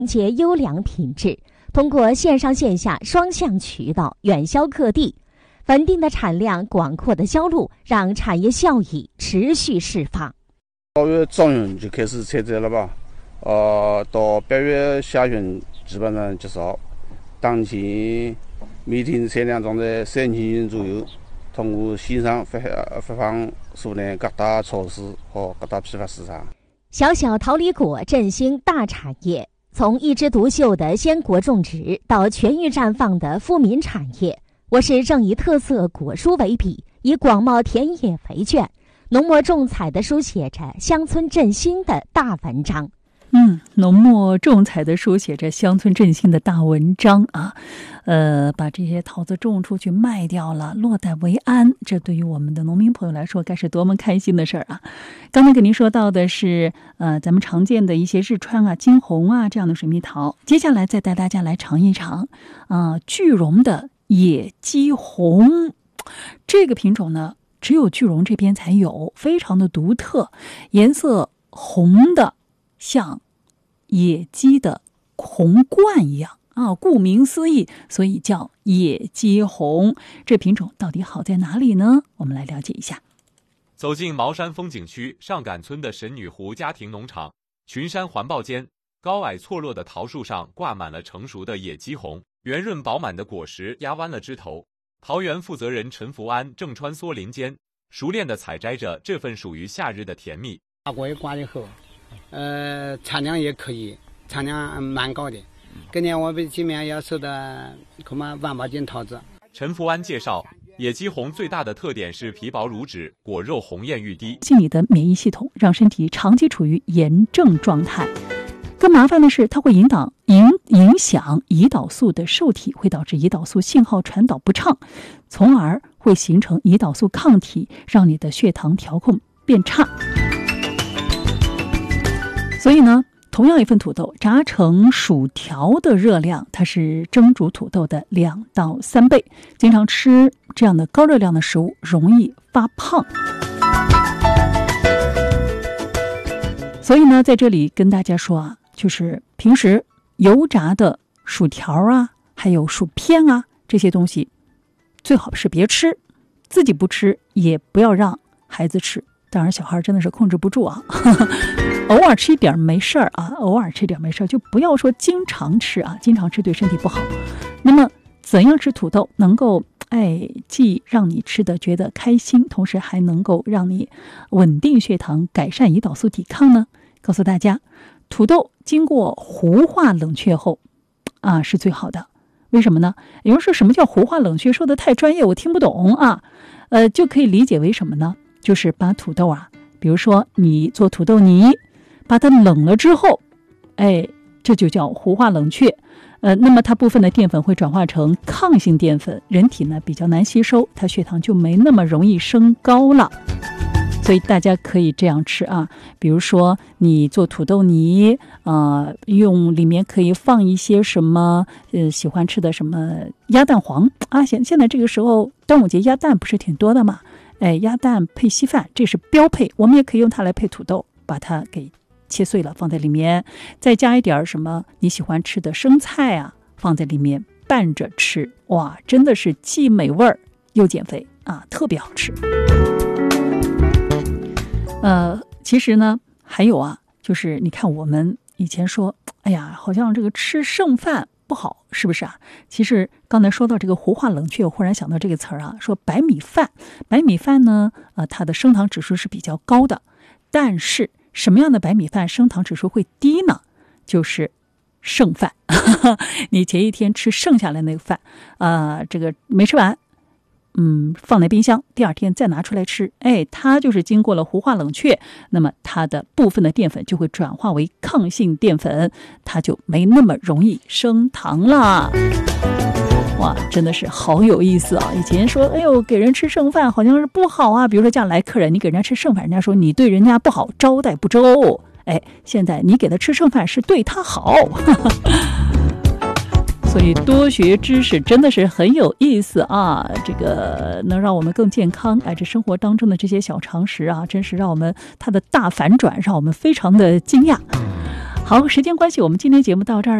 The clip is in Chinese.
结优良品质，通过线上线下双向渠道远销各地，稳定的产量、广阔的销路，让产业效益持续释放。 6月中旬就开始采摘了吧，到8月下旬基本上结束。当前每天产量状在3000斤左右，通过线上发放苏南各大超市和各大批发市场。 小小桃李果振兴大产业。从一枝独秀的鲜果种植到全域绽放的富民产业，我市正以特色果蔬为笔，以广袤田野为卷，浓墨重彩地书写着乡村振兴的大文章。 浓墨重彩地书写着乡村振兴的大文章啊，把这些桃子种出去卖掉了，落袋为安，这对于我们的农民朋友来说该是多么开心的事儿啊！刚才给您说到的是咱们常见的一些日川啊、金红啊这样的水蜜桃，接下来再带大家来尝一尝句容的野鸡红。这个品种呢，只有句容这边才有，非常的独特，颜色红的像野鸡的红冠一样啊，顾名思义，所以叫野鸡红。这品种到底好在哪里呢？我们来了解一下。 走进茅山风景区上杆村的神女湖家庭农场，群山环抱间，高矮错落的桃树上挂满了成熟的野鸡红，圆润饱满的果实压弯了枝头。桃园负责人陈福安正穿梭林间，熟练地采摘着这份属于夏日的甜蜜。 挂也挂得好，产量也可以，产量蛮高的。今年我们今年要收的恐怕1万斤桃子。 陈福安介绍，野鸡红最大的特点是皮薄如纸，果肉红艳欲滴。 心理的免疫系统让身体长期处于炎症状态。更麻烦的是，它会影响胰岛素的受体，会导致胰岛素信号传导不畅，从而会形成胰岛素抗体，让你的血糖调控变差。所以呢，同样一份土豆炸成薯条的热量，它是蒸煮土豆的2到3倍。经常吃这样的高热量的食物，容易发胖。所以呢，在这里跟大家说啊，就是平时油炸的薯条啊，还有薯片啊，这些东西最好是别吃，自己不吃，也不要让孩子吃。当然小孩真的是控制不住啊偶尔吃一点没事儿啊，偶尔吃一点没事儿，就不要说经常吃啊，经常吃对身体不好。那么怎样吃土豆能够既让你吃的觉得开心，同时还能够让你稳定血糖，改善胰岛素抵抗呢？告诉大家，土豆经过糊化冷却后是最好的。为什么呢？有人说什么叫糊化冷却，说的太专业我听不懂啊。就可以理解为什么呢？就是把土豆比如说你做土豆泥，把它冷了之后，这就叫糊化冷却。那么它部分的淀粉会转化成抗性淀粉，人体呢比较难吸收，它血糖就没那么容易升高了。所以大家可以这样吃啊，比如说你做土豆泥用里面可以放一些什么喜欢吃的什么鸭蛋黄啊，现在这个时候端午节鸭蛋不是挺多的嘛，鸭蛋配稀饭这是标配，我们也可以用它来配土豆，把它给切碎了放在里面，再加一点什么你喜欢吃的生菜啊放在里面拌着吃，哇，真的是既美味儿又减肥啊，特别好吃。其实呢还有就是你看我们以前说好像这个吃剩饭不好，是不是啊？其实刚才说到这个糊化冷却，我忽然想到这个词儿说白米饭呢它的升糖指数是比较高的，但是什么样的白米饭升糖指数会低呢？就是剩饭你前一天吃剩下来那个饭这个没吃完放在冰箱，第二天再拿出来吃，它就是经过了糊化冷却，那么它的部分的淀粉就会转化为抗性淀粉，它就没那么容易升糖了。哇，真的是好有意思啊！以前说给人吃剩饭好像是不好啊，比如说家来客人，你给人家吃剩饭，人家说你对人家不好，招待不周。现在你给他吃剩饭是对他好所以多学知识真的是很有意思啊，这个能让我们更健康。这生活当中的这些小常识真是让我们它的大反转让我们非常的惊讶。 好，时间关系，我们今天节目到这儿。